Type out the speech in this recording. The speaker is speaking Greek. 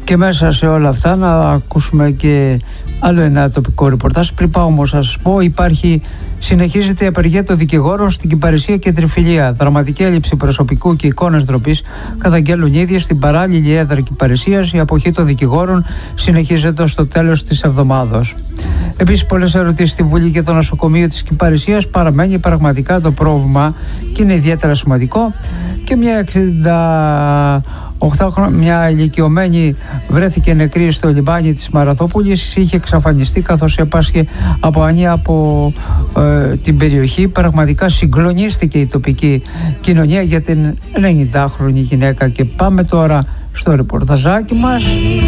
Και μέσα σε όλα αυτά να ακούσουμε και άλλο ένα τοπικό ρεπορτάζ. Πριν πάω όμως να σας πω, συνεχίζεται η απεργία των δικηγόρων στην Κυπαρισία και Τριφυλία. Δραματική έλλειψη προσωπικού και εικόνας ντροπής καταγγέλουν οι ίδιοι στην παράλληλη έδρα Κυπαρισίας. Η αποχή των δικηγόρων συνεχίζεται στο τέλος της εβδομάδας. Επίσης, πολλές ερωτήσεις στη Βουλή και το νοσοκομείο της Κυπαρισίας. Παραμένει πραγματικά το πρόβλημα και είναι ιδιαίτερα σημαντικό. Και μια ηλικιωμένη βρέθηκε νεκρή στο λιμάνι της Μαραθόπουλης. Είχε εξαφανιστεί καθώς έπασχε από ανία από την περιοχή. Πραγματικά συγκλονίστηκε η τοπική κοινωνία για την 90χρονη γυναίκα. Και πάμε τώρα στο ρεπορταζάκι μας.